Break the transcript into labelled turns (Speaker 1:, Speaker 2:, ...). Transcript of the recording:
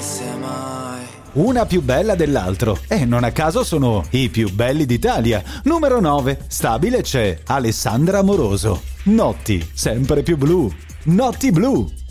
Speaker 1: Una più bella dell'altro, e non a caso sono i più belli d'Italia. Numero 9, stabile c'è Alessandra Amoroso. Notti sempre più blu. Notti blu.